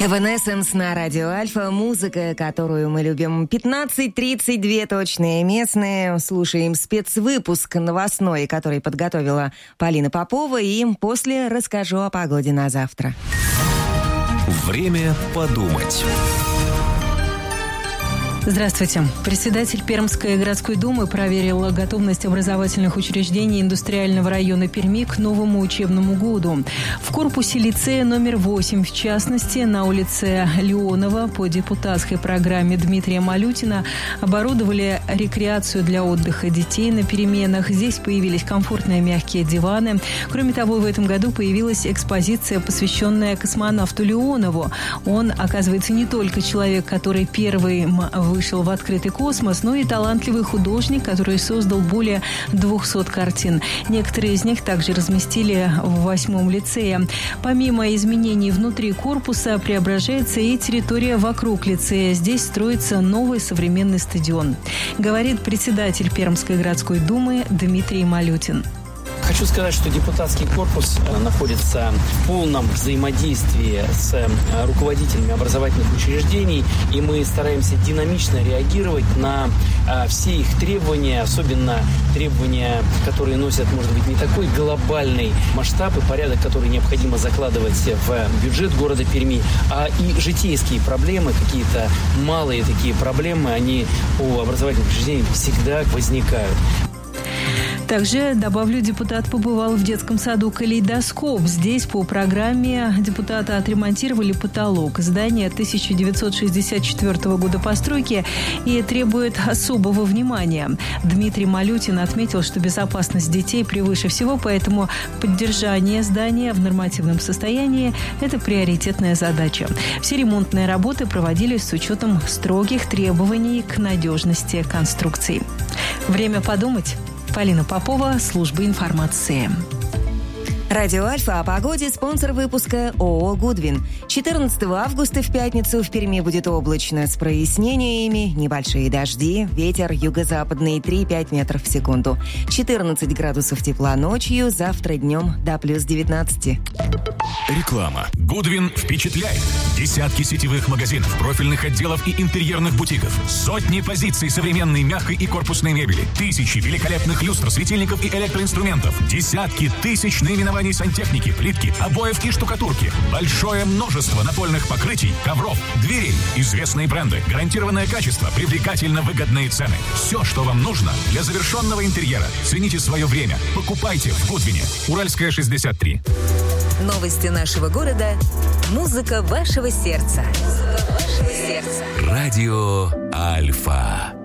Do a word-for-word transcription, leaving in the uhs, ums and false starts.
Evanescence на радио Альфа. Музыка, которую мы любим. пятнадцать тридцать два точные местные. Слушаем спецвыпуск новостной, который подготовила Полина Попова. И после расскажу о погоде на завтра. Время подумать. Здравствуйте. Председатель Пермской городской думы проверил готовность образовательных учреждений индустриального района Перми к новому учебному году. В корпусе лицея номер восемь, в частности, на улице Леонова по депутатской программе Дмитрия Малютина оборудовали рекреацию для отдыха детей на переменах. Здесь появились комфортные мягкие диваны. Кроме того, в этом году появилась экспозиция, посвященная космонавту Леонову. Он, оказывается, не только человек, который первый вышел в открытый космос, но и талантливый художник, который создал более двухсот картин. Некоторые из них также разместили в восьмом лицее. Помимо изменений внутри корпуса, преображается и территория вокруг лицея. Здесь строится новый современный стадион, говорит председатель Пермской городской думы Дмитрий Малютин. Хочу сказать, что депутатский корпус находится в полном взаимодействии с руководителями образовательных учреждений, и мы стараемся динамично реагировать на все их требования, особенно требования, которые носят, может быть, не такой глобальный масштаб и порядок, который необходимо закладывать в бюджет города Перми, а и житейские проблемы, какие-то малые такие проблемы, они у образовательных учреждений всегда возникают. Также, добавлю, депутат побывал в детском саду «Калейдоскоп». Здесь по программе депутата отремонтировали потолок. Здание тысяча девятьсот шестьдесят четвёртого года постройки и требует особого внимания. Дмитрий Малютин отметил, что безопасность детей превыше всего, поэтому поддержание здания в нормативном состоянии – это приоритетная задача. Все ремонтные работы проводились с учетом строгих требований к надежности конструкций. Время подумать. Полина Попова, служба информации. Радио Альфа о погоде, спонсор выпуска ООО «Гудвин». четырнадцатого августа в пятницу в Перми будет облачно с прояснениями, небольшие дожди, ветер юго-западный три-пять метров в секунду. четырнадцать градусов тепла ночью, завтра днем до плюс девятнадцать. Реклама. «Гудвин» впечатляет. Десятки сетевых магазинов, профильных отделов и интерьерных бутиков. Сотни позиций современной мягкой и корпусной мебели. Тысячи великолепных люстр, светильников и электроинструментов. Десятки тысяч наименований сантехники, плитки, обоев и штукатурки. Большое множество напольных покрытий, ковров, дверей. Известные бренды, гарантированное качество, привлекательно выгодные цены. Все, что вам нужно для завершенного интерьера. Цените свое время. Покупайте в Гудвине. Уральская, шестьдесят три. Новости нашего города. Музыка вашего сердца. Музыка вашего сердца. Радио Альфа.